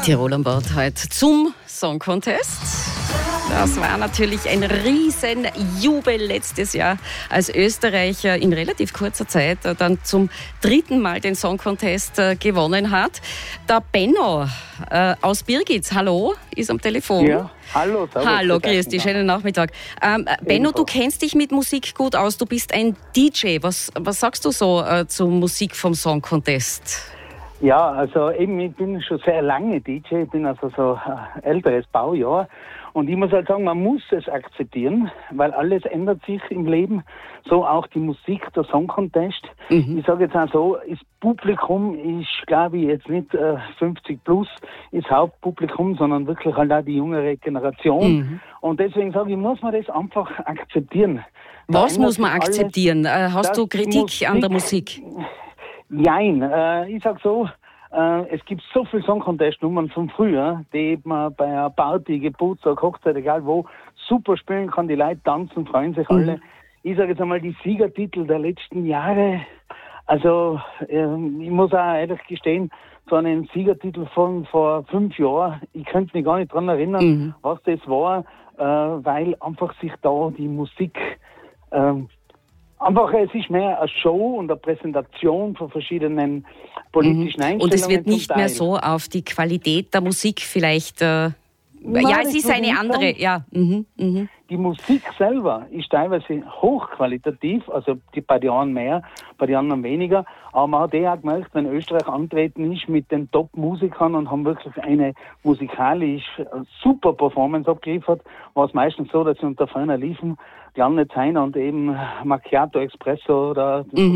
Tirol an Bord heute zum Song Contest. Das war natürlich ein Riesenjubel letztes Jahr, als Österreich in relativ kurzer Zeit dann zum 3. Mal den Song Contest gewonnen hat. Der Benno aus Birgitz, hallo, ist am Telefon. Ja, hallo. Servus, hallo, grüß dich, schönen Nachmittag. Benno, du kennst dich mit Musik gut aus, du bist ein DJ. Was sagst du so zur Musik vom Song Contest? Ja, also eben, ich bin schon sehr lange DJ, ich bin also so ein älteres Baujahr. Und ich muss halt sagen, man muss es akzeptieren, weil alles ändert sich im Leben. So auch die Musik, der Song Contest. Ich sage jetzt auch so, das Publikum ist, glaube ich, jetzt nicht 50 plus ist Hauptpublikum, sondern wirklich halt auch die jüngere Generation. Und deswegen sage ich, muss man das einfach akzeptieren. Was muss man akzeptieren? Hast du Kritik an der Musik? Nein, ich sag so, es gibt so viele Song-Contest-Nummern von früher, die man bei einer Party, Geburtstag, Hochzeit, egal wo, super spielen kann, die Leute tanzen, freuen sich alle. Ich sage jetzt einmal, die Siegertitel der letzten Jahre, also ich muss auch ehrlich gestehen, so einen Siegertitel von vor 5 Jahren, ich könnte mich gar nicht dran erinnern, was das war, weil einfach sich da die Musik einfach, es ist mehr eine Show und eine Präsentation von verschiedenen politischen Einstellungen. Und es wird nicht mehr so auf die Qualität der Musik vielleicht. Nein, ja, es ist eine andere. Ja. Die Musik selber ist teilweise hochqualitativ, also bei den einen mehr, bei den anderen weniger. Aber man hat auch gemerkt, wenn Österreich antreten ist mit den Top-Musikern und haben wirklich eine musikalisch super Performance abgeliefert, war es meistens so, dass sie unter ferner liefen, die anderen Zeiner und eben Macchiato Espresso oder